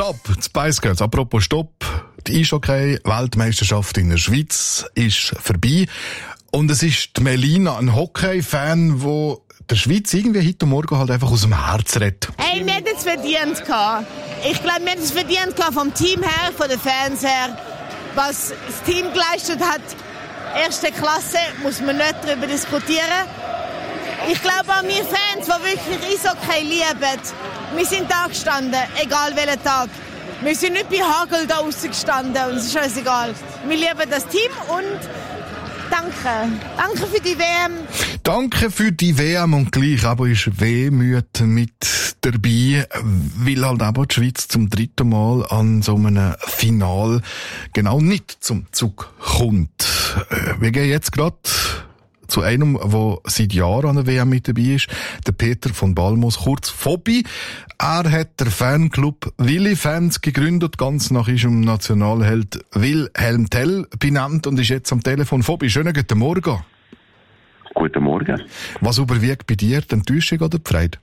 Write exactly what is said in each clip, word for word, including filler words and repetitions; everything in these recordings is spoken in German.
Stopp, die Spice Girls. Apropos Stopp, die Eishockey-Weltmeisterschaft in der Schweiz ist vorbei. Und es ist die Melina, ein Hockey-Fan, der der Schweiz irgendwie heute Morgen halt einfach aus dem Herz redet. Hey, wir hätten es verdient gehabt. Ich glaube, wir hätten es verdient gehabt vom Team her, von den Fans her. Was das Team geleistet hat, erste Klasse, muss man nicht darüber diskutieren. Ich glaube auch wir Fans, die wirklich Eishockey lieben, wir sind da gestanden, egal welchen Tag. Wir sind nicht bei Hagel da draussen gestanden und es ist uns egal. Wir lieben das Team und danke. Danke für die W M. Danke für die W M und gleich aber ist Wehmut mit dabei, weil halt aber die Schweiz zum dritten Mal an so einem Final genau nicht zum Zug kommt. Wir gehen jetzt gerade zu einem, der seit Jahren an der W M mit dabei ist, der Peter von Balmos, kurz Fobi. Er hat den Fanclub Willi Fans gegründet, ganz nach ihrem Nationalheld Wilhelm Tell benannt und ist jetzt am Telefon. Fobi, schönen guten Morgen. Guten Morgen. Was überwiegt bei dir, die Enttäuschung oder die Freude?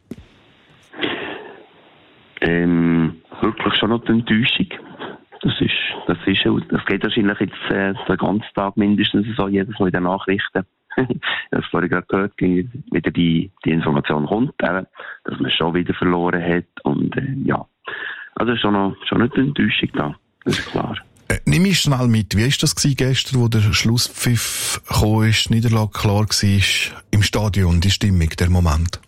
Ähm, wirklich schon noch die Enttäuschung. Das ist, das ist, das geht wahrscheinlich jetzt äh, den ganzen Tag mindestens so, jedes Mal in den Nachrichten. Das vorhin gerade gehört, wieder die, die Information kommt, eben, dass man schon wieder verloren hat. Und äh, ja, also schon noch, schon noch eine Enttäuschung da, das ist klar. Äh, nimm mich schnell mit, wie war das gestern, wo der Schlusspfiff gekommen ist, die Niederlage klar war, im Stadion, die Stimmung, der Moment?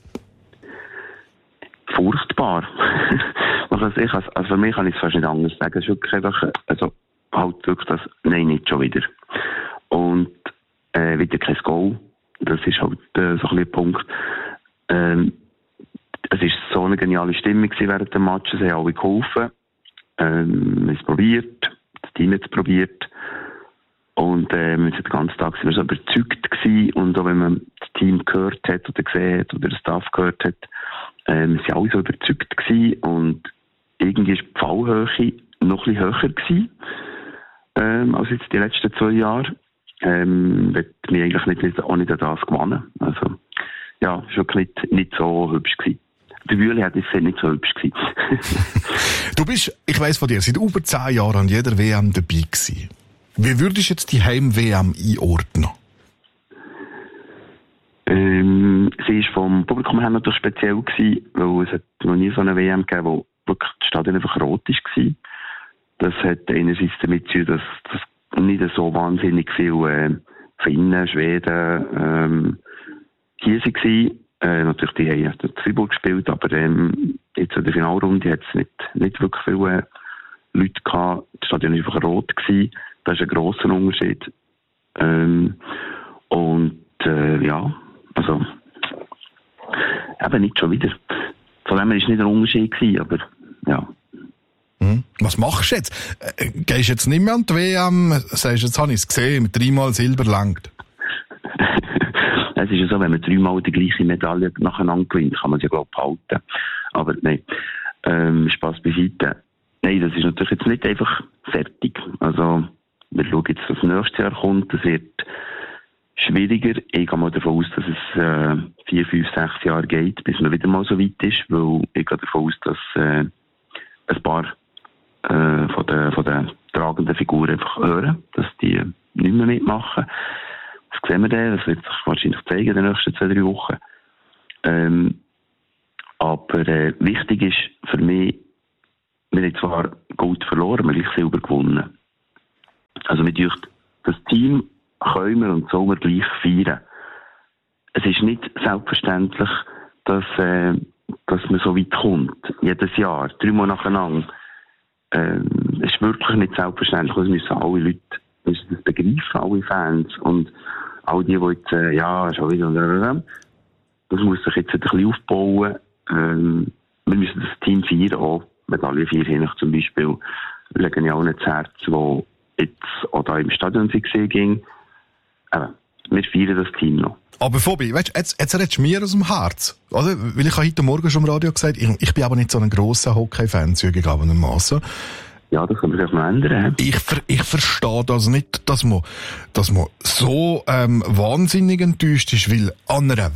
Furchtbar. Also, ich, also für mich kann ich es fast nicht anders sagen. Es ist wirklich einfach, also halt wirklich das, nein, nicht schon wieder. Und Äh, wieder kein Goal. Das ist halt äh, so ein bisschen der Punkt. Ähm, es war so eine geniale Stimmung während dem Match. Sie haben alle geholfen. Ähm, wir haben es probiert. Das Team hat es probiert. Und äh, wir sind den ganzen Tag sind wir so überzeugt gewesen. Und auch wenn man das Team gehört hat oder gesehen hat oder den Staff gehört hat, äh, wir sind alle so überzeugt gewesen. Und irgendwie war die Fallhöhe noch ein bisschen höher gewesen, ähm, als jetzt die letzten zwei Jahre. Ähm, wird mir eigentlich nicht, nicht, auch nicht an das gewonnen. Also, ja, es war wirklich nicht, nicht so hübsch gewesen. Der Wühle hat es nicht so hübsch gewesen. Du bist, ich weiss von dir, seit über zehn Jahren an jeder W M dabei gewesen. Wie würdest du jetzt die Heim-W M einordnen? Ähm, sie war vom Publikum her natürlich speziell gewesen, weil es hat noch nie so eine W M gegeben, wo wirklich das Stadion einfach rot war. Das hat einerseits damit zu tun, dass, dass nicht so wahnsinnig viele äh, Finnen, Schweden ähm, hier waren. Äh, natürlich, die haben ja Tribut gespielt, aber ähm, jetzt in der Finalrunde hat es nicht, nicht wirklich viele äh, Leute gehabt. Das Stadion war einfach rot gewesen. Das ist ein grosser Unterschied. Ähm, und äh, ja, also eben nicht schon wieder. Von dem her war es nicht ein Unterschied gewesen, aber ja. Was machst du jetzt? Äh, gehst du jetzt nicht mehr an die W M? Sagst du, jetzt habe ich es gesehen, mit dreimal Silber langt. Es ist ja so, wenn man dreimal die gleiche Medaille nacheinander gewinnt, kann man sie ja, glaube ich, behalten. Aber nein, ähm, Spass beiseite. Nein, das ist natürlich jetzt nicht einfach fertig. Also, wir schauen jetzt, was nächstes Jahr kommt. Es wird schwieriger. Ich gehe mal davon aus, dass es äh, vier, fünf, sechs Jahre geht, bis man wieder mal so weit ist, weil ich gehe davon aus, dass äh, ein paar Äh, von den von den tragenden Figuren einfach hören, dass die nicht mehr mitmachen. Das sehen wir dann, das wird sich wahrscheinlich zeigen in den nächsten zwei, drei Wochen. Ähm, aber äh, wichtig ist für mich, wir haben zwar Gold verloren, wir haben Silber gewonnen. Also mit durch das Team können wir und sollen wir gleich feiern. Es ist nicht selbstverständlich, dass, äh, dass man so weit kommt, jedes Jahr, dreimal nacheinander. Ähm, es ist wirklich nicht selbstverständlich. Das müssen alle Leute müssen das begreifen, alle Fans. Und all die, die jetzt, äh, ja, schon wieder, das muss sich jetzt ein bisschen aufbauen. Ähm, wir müssen das Team feiern, auch Medaille vier hin zum Beispiel, legen ja auch nicht das Herz, wo jetzt auch da im Stadion gesehen ging. Äh, wir feiern das Team noch. Aber Fobi, weißt, jetzt, jetzt redest du mir aus dem Herz. Oder? Weil ich habe heute Morgen schon im Radio gesagt, ich, ich bin aber nicht so ein grosser Hockey-Fan, zugegebenermaßen. Ja, das kann man sich noch ändern. Ich, ich verstehe das nicht, dass man, dass man so ähm, wahnsinnig enttäuscht ist, weil an einer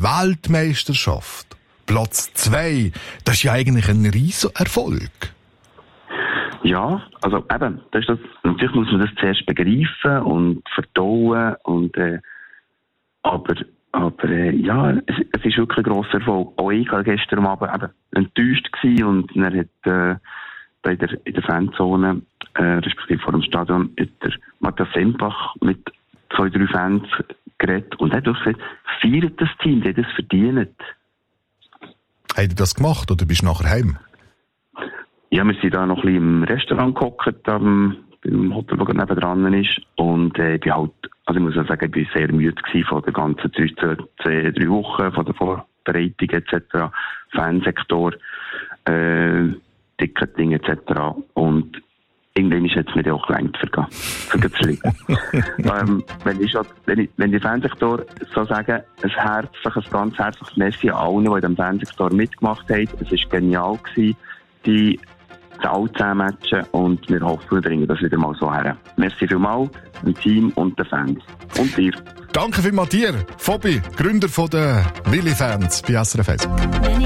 Weltmeisterschaft Platz zwei, das ist ja eigentlich ein riesen Erfolg. Ja, also eben, das ist das, natürlich muss man das zuerst begreifen und verdauen und äh, aber aber äh, ja, es, es ist wirklich ein grosser Erfolg. Auch ich war gestern Abend eben enttäuscht gewesen und er hat äh, bei der, in der Fanzone, äh, respektive vor dem Stadion, hat der Matthias Sempach mit zwei, drei Fans geredet und hat auch gesagt, feiert das Team, die das verdient. Habt ihr das gemacht oder bist du nachher heim? Ja, wir sind da noch ein bisschen im Restaurant gehockt, am beim Hotel, das nebendran ist. Und äh, ich bin halt, also ich muss auch sagen, ich war sehr müde gewesen von der ganzen zwei, zwei, drei Wochen, von der Vorbereitung et cetera, Fansektor, äh, Ticketing et cetera. Und irgendwann ist es mir auch gelangt für, für zu liegen. ähm, wenn, ich schon, wenn, ich, wenn die Fansektor so sagen, ein herzliches, ganz herzliches Merci an allen, die in dem Fansektor mitgemacht haben. Es war genial gewesen, die alle zehn Matchen, und wir hoffen, wir bringen das wieder mal so her. Merci vielmals, dem Team und den Fans. Und dir. Danke vielmals dir, Fabi, Gründer von den Willi-Fans bei S R F eins.